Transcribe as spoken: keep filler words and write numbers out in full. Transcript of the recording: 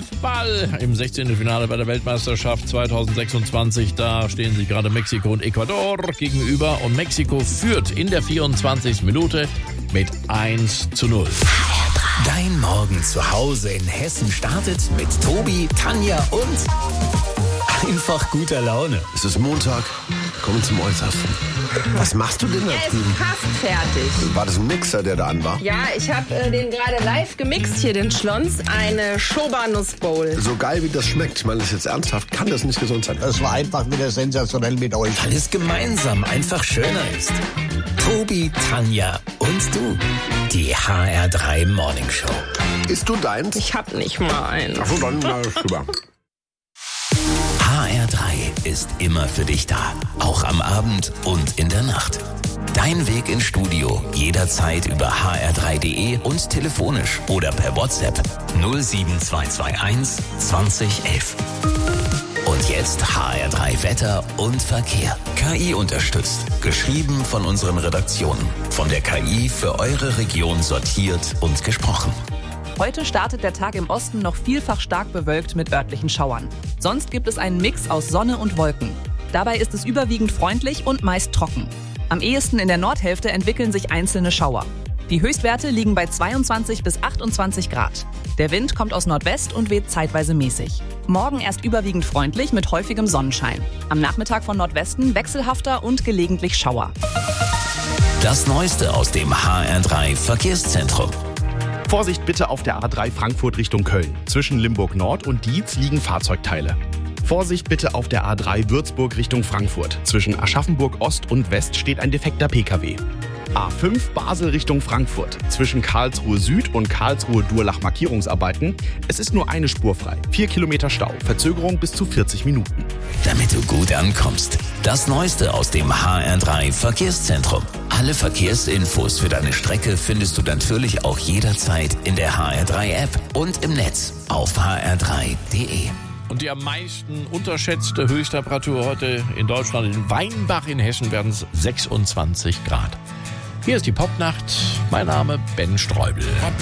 Golfball im sechzehnten Finale bei der Weltmeisterschaft zweitausendsechsundzwanzig. Da stehen sich gerade Mexiko und Ecuador gegenüber und Mexiko führt in der vierundzwanzigsten Minute mit eins zu null. Dein Morgen zu Hause in Hessen startet mit Tobi, Tanja und einfach guter Laune. Es ist Montag, kommen zum Äußersten. Was machst du denn da Er drüben? ist fast fertig. War das ein Mixer, der da an war? Ja, ich habe äh, den gerade live gemixt hier, den Schlons. Eine Schoba-Nuss-Bowl. So geil wie das schmeckt, ich meine das jetzt ernsthaft, kann das nicht gesund sein. Das war einfach wieder sensationell mit euch. Weil es gemeinsam einfach schöner ist. Tobi, Tanja und du. Die H R drei Morning Show. Isst du deins? Ich hab nicht mal einen. Ach so, dann na, super. H R drei ist immer für dich da. Auch am Abend und in der Nacht. Dein Weg ins Studio jederzeit über h r drei punkt d e und telefonisch oder per WhatsApp null sieben zwei zwei eins zwanzig elf. Und jetzt H R drei Wetter und Verkehr. K I unterstützt. Geschrieben von unseren Redaktionen. Von der K I für eure Region sortiert und gesprochen. Heute startet der Tag im Osten noch vielfach stark bewölkt mit örtlichen Schauern. Sonst gibt es einen Mix aus Sonne und Wolken. Dabei ist es überwiegend freundlich und meist trocken. Am ehesten in der Nordhälfte entwickeln sich einzelne Schauer. Die Höchstwerte liegen bei zweiundzwanzig bis achtundzwanzig Grad. Der Wind kommt aus Nordwest und weht zeitweise mäßig. Morgen erst überwiegend freundlich mit häufigem Sonnenschein. Am Nachmittag von Nordwesten wechselhafter und gelegentlich Schauer. Das Neueste aus dem H R drei Verkehrszentrum. Vorsicht bitte auf der A drei Frankfurt Richtung Köln. Zwischen Limburg Nord und Dietz liegen Fahrzeugteile. Vorsicht bitte auf der A drei Würzburg Richtung Frankfurt. Zwischen Aschaffenburg Ost und West steht ein defekter P K W. A fünf Basel Richtung Frankfurt. Zwischen Karlsruhe Süd und Karlsruhe Durlach Markierungsarbeiten. Es ist nur eine Spur frei. Vier Kilometer Stau. Verzögerung bis zu vierzig Minuten. Damit du gut ankommst. Das Neueste aus dem H R drei Verkehrszentrum. Alle Verkehrsinfos für deine Strecke findest du natürlich auch jederzeit in der H R drei App und im Netz auf h r drei punkt d e. Und die am meisten unterschätzte Höchsttemperatur heute in Deutschland, in Weinbach in Hessen, werden es sechsundzwanzig Grad. Hier ist die Popnacht. Mein Name Ben Streubel.